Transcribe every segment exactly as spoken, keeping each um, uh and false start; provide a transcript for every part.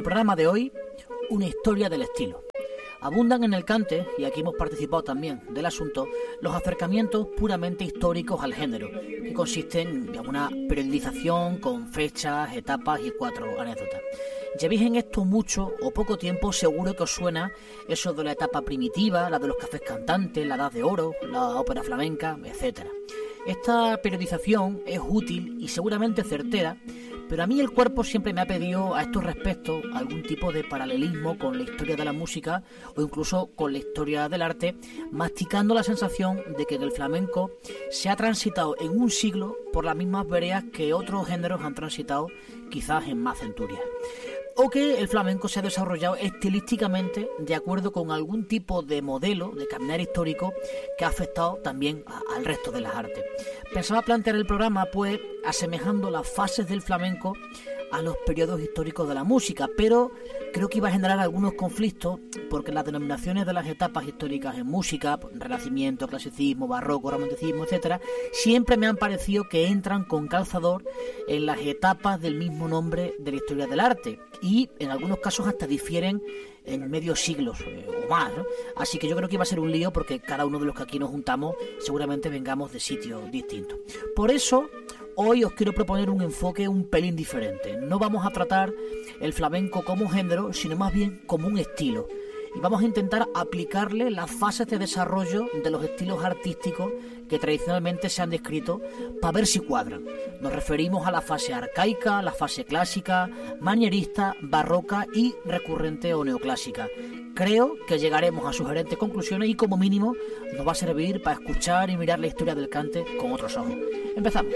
el programa de hoy, una historia del estilo. Abundan en el cante, y aquí hemos participado también del asunto, los acercamientos puramente históricos al género, que consisten en una periodización con fechas, etapas y cuatro anécdotas. Llevéis en esto mucho o poco tiempo, seguro que os suena eso de la etapa primitiva, la de los cafés cantantes, la edad de oro, la ópera flamenca, etcétera. Esta periodización es útil y seguramente certera, pero a mí el cuerpo siempre me ha pedido a estos respectos algún tipo de paralelismo con la historia de la música o incluso con la historia del arte, masticando la sensación de que en el flamenco se ha transitado en un siglo por las mismas veredas que otros géneros han transitado quizás en más centurias. O que el flamenco se ha desarrollado estilísticamente de acuerdo con algún tipo de modelo de caminar histórico que ha afectado también a, al resto de las artes. Pensaba plantear el programa pues asemejando las fases del flamenco a los periodos históricos de la música, pero creo que iba a generar algunos conflictos porque las denominaciones de las etapas históricas en música, Renacimiento, Clasicismo, Barroco, Romanticismo, etcétera, siempre me han parecido que entran con calzador en las etapas del mismo nombre de la historia del arte y en algunos casos hasta difieren en medio siglos eh, o más, ¿no? Así que yo creo que iba a ser un lío porque cada uno de los que aquí nos juntamos seguramente vengamos de sitios distintos. Por eso hoy os quiero proponer un enfoque un pelín diferente. No vamos a tratar el flamenco como género, sino más bien como un estilo. Y vamos a intentar aplicarle las fases de desarrollo de los estilos artísticos que tradicionalmente se han descrito para ver si cuadran. Nos referimos a la fase arcaica, la fase clásica, manierista, barroca y recurrente o neoclásica. Creo que llegaremos a sugerentes conclusiones y como mínimo nos va a servir para escuchar y mirar la historia del cante con otros ojos. Empezamos.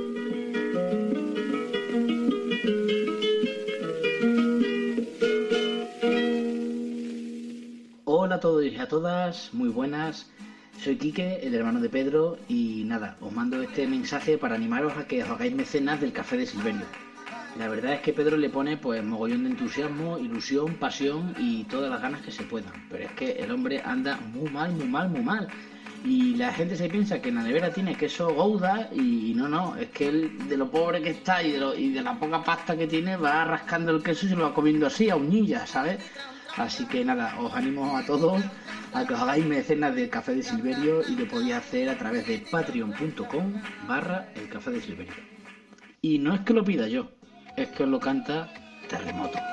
Hola a todos y a todas, muy buenas. Soy Quique, el hermano de Pedro, y nada, os mando este mensaje para animaros a que os hagáis mecenas del Café de Silverio. La verdad es que Pedro le pone pues mogollón de entusiasmo, ilusión, pasión y todas las ganas que se puedan. Pero es que el hombre anda muy mal, muy mal, muy mal. Y la gente se piensa que en la nevera tiene queso Gouda y no, no, es que él de lo pobre que está y de, lo, y de la poca pasta que tiene va rascando el queso y se lo va comiendo así a uñillas, ¿sabes? Así que nada, os animo a todos a que os hagáis mecenas del Café de Silverio y lo podéis hacer a través de patreon.com barra el Café de Silverio. Y no es que lo pida yo, es que os lo canta Terremoto.